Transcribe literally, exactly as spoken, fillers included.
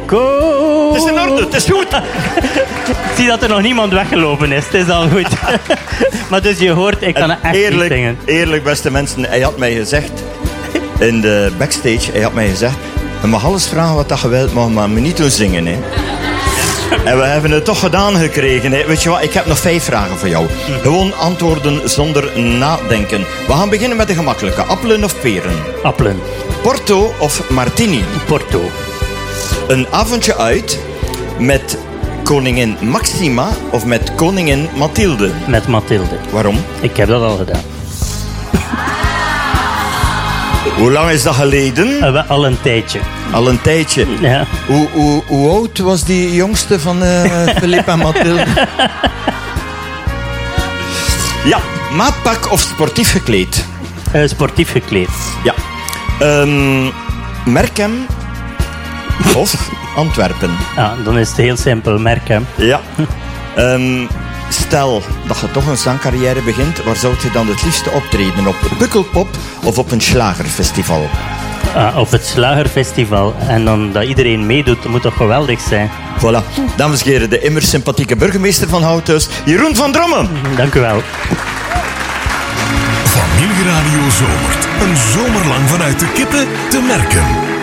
Ko. Het is in orde, het is goed. Ik zie dat er nog niemand weggelopen is. Het is al goed. Maar dus je hoort, ik kan het echt Eerlijk, niet zingen. eerlijk, beste mensen, hij had mij gezegd... In de backstage, hij had mij gezegd... Je mag alles vragen wat dat je wilt, maar, maar me niet doen zingen, hè. En we hebben het toch gedaan gekregen. Hè. Weet je wat, ik heb nog vijf vragen voor jou. Gewoon antwoorden zonder nadenken. We gaan beginnen met de gemakkelijke. Appelen of peren? Appelen. Porto of martini? Porto. Een avondje uit met koningin Maxima of met koningin Mathilde? Met Mathilde. Waarom? Ik heb dat al gedaan. Hoe lang is dat geleden? Uh, wel al een tijdje. Al een tijdje. Ja. Hoe, hoe, hoe oud was die jongste van uh, Philippe en Mathilde? Ja, maatpak of sportief gekleed? Uh, sportief gekleed. Ja. Um, Merkem of Antwerpen? Ah, dan is het heel simpel. Merken. Ja. Um, stel dat je toch een zangcarrière begint, waar zou je dan het liefste optreden? Op Pukkelpop of op een slagerfestival? Ah, op het Slagerfestival. En dan dat iedereen meedoet, dat moet toch geweldig zijn. Voilà. Dames en heren, de immer sympathieke burgemeester van Houthuis, Jeroen van Drommen. Dank u wel. Familieradio Zomert. Een zomer lang vanuit de Kippen te Merken.